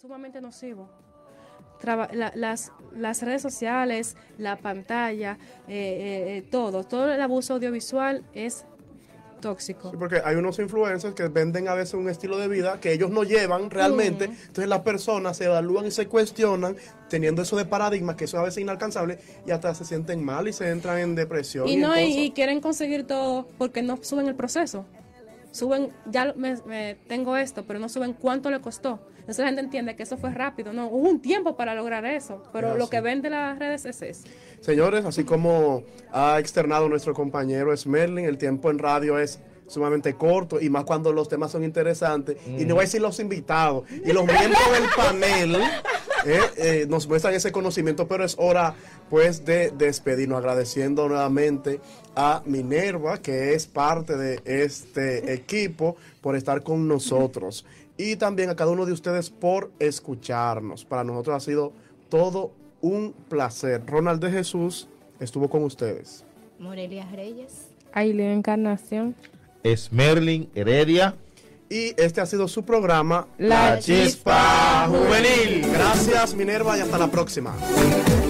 sumamente nocivo. Las redes sociales, la pantalla, todo el abuso audiovisual es tóxico. Sí, porque hay unos influencers que venden a veces un estilo de vida que ellos no llevan realmente, entonces las personas se evalúan y se cuestionan teniendo eso de paradigma, que eso a veces es inalcanzable, y hasta se sienten mal y se entran en depresión. Y quieren conseguir todo porque no suben el proceso. Suben, ya tengo esto, pero no suben cuánto le costó. Entonces la gente entiende que eso fue rápido. No, hubo un tiempo para lograr eso, pero lo que vende las redes es eso. Señores, así como ha externado nuestro compañero Smerling, el tiempo en radio es sumamente corto, y más cuando los temas son interesantes. Y no voy a decir los invitados y los miembros del panel nos muestran ese conocimiento, pero es hora pues de despedirnos, agradeciendo nuevamente a Minerva, que es parte de este equipo, por estar con nosotros, y también a cada uno de ustedes por escucharnos. Para nosotros ha sido todo un placer. Ronald de Jesús estuvo con ustedes. Morelia Reyes. Ailén Encarnación. Smerling Heredia. Y este ha sido su programa La Chispa Juvenil. Gracias, Minerva, y hasta la próxima.